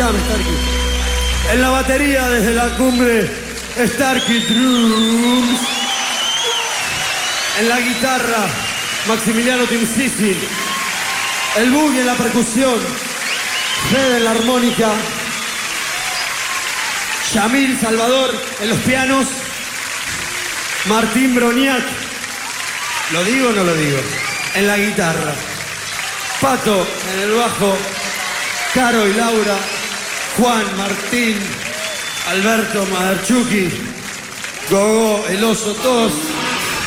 escuchame, Starkey. En la batería desde la cumbre, Starkey Drums. En la guitarra, Maximiliano Timsisi. El boogie en la percusión, Fede en la armónica. Yamil Salvador en los pianos. Martín Broniat. ¿Lo digo o no lo digo? En la guitarra. Pato en el bajo. Caro y Laura. Juan, Martín, Alberto Maderchuki, Gogo, el oso, todos